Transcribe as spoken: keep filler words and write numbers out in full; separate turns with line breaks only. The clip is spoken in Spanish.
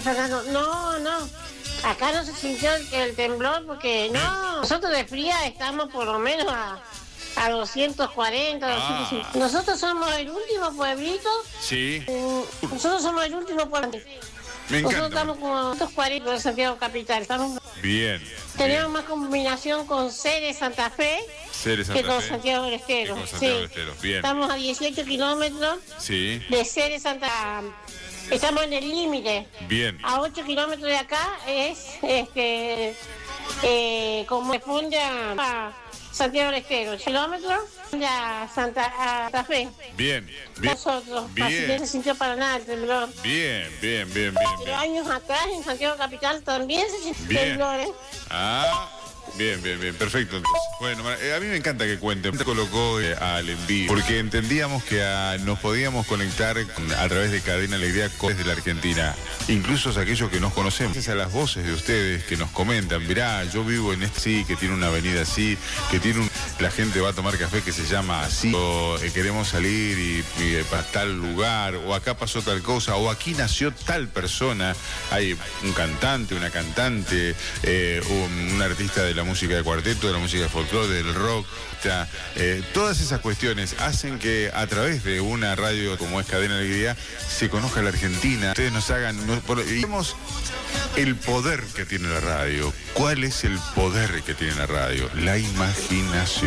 Fernando, no, no. Acá no se sintió el, el temblor porque no. Nosotros de fría estamos por lo menos a, a doscientos cuarenta,
Ah.
doscientos cincuenta. Nosotros somos el último pueblito.
Sí,
mm, Nosotros somos el último pueblito.
me
Nosotros
encanta.
estamos como a doscientos cuarenta de Santiago Capital. Estamos,
Bien.
tenemos
bien.
más combinación con Ceres Santa Fe
Ceres
que
Santa
con
Fe.
Santiago del Estero.
Que con Santiago del
Sí.
Estero, bien.
Estamos a dieciocho kilómetros
Sí,
de Ceres Santa. Estamos en el límite.
bien.
A ocho kilómetros de acá es, este, eh, como responde a, a Santiago del Estero, kilómetros a Santa, a Santa Fe.
Bien, bien.
Nosotros,
Bien.
así que no se sintió para nada el temblor.
Bien, bien, bien, bien,
Pero
bien.
años atrás en Santiago Capital también se sintió
Bien.
temblores.
Ah, bien, bien, bien, perfecto. Entonces. Bueno, eh, a mí me encanta que cuenten. Colocó eh, al envío porque entendíamos que ah, nos podíamos conectar con- a través de Cadena Alegría con- desde la Argentina, incluso aquellos que nos conocemos. Gracias a las voces de ustedes que nos comentan, mirá, yo vivo en este sí, que tiene una avenida así, que tiene un, la gente va a tomar café que se llama así, o eh, queremos salir y, y, eh, para tal lugar, o acá pasó tal cosa, o aquí nació tal persona. Hay un cantante, una cantante, eh, un, un artista de la música de cuarteto, de la música de folclore, del rock. O sea, eh, todas esas cuestiones hacen que a través de una radio como es Cadena Alegría se conozca la Argentina. Ustedes nos hagan... Nos, por, y vemos el poder que tiene la radio. ¿Cuál es el poder que tiene la radio? La imaginación.